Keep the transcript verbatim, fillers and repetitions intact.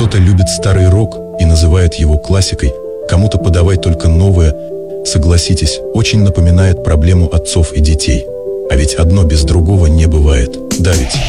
Кто-то любит старый рок и называет его классикой, кому-то подавай только новое. Согласитесь, очень напоминает проблему отцов и детей. А ведь одно без другого не бывает. Да ведь?